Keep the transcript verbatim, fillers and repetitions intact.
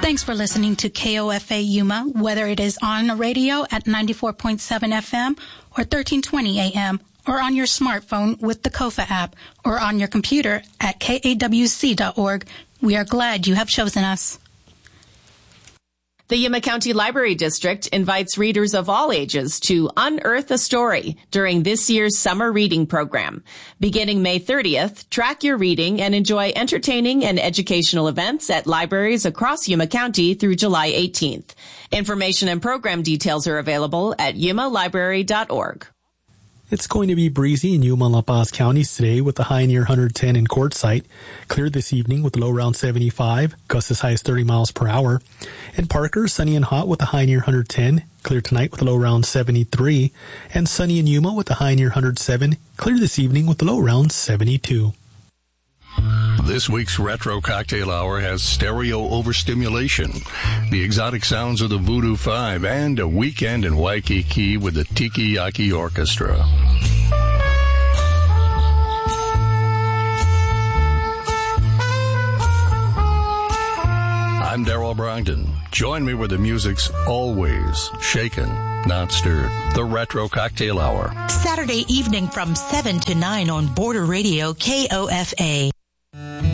Thanks for listening to K O F A Yuma, whether it is on the radio at ninety-four point seven F M or thirteen twenty A M, or on your smartphone with the Kofa app, or on your computer at K A W C dot org. We are glad you have chosen us. The Yuma County Library District invites readers of all ages to unearth a story during this year's summer reading program. Beginning May thirtieth, track your reading and enjoy entertaining and educational events at libraries across Yuma County through July eighteenth. Information and program details are available at yuma library dot org. It's going to be breezy in Yuma and La Paz counties today with a high near one hundred ten in Quartzsite. Clear this evening with a low around seventy-five, gusts as high as thirty miles per hour. In Parker, sunny and hot with a high near one hundred ten. Clear tonight with a low around seventy-three. And sunny in Yuma with a high near one hundred seven. Clear this evening with a low around seventy-two. This week's Retro Cocktail Hour has stereo overstimulation, the exotic sounds of the Voodoo Five, and a weekend in Waikiki with the Tiki Yaki Orchestra. I'm Darrell Brogdon. Join me where the music's always shaken, not stirred. The Retro Cocktail Hour. Saturday evening from seven to nine on Border Radio K O F A.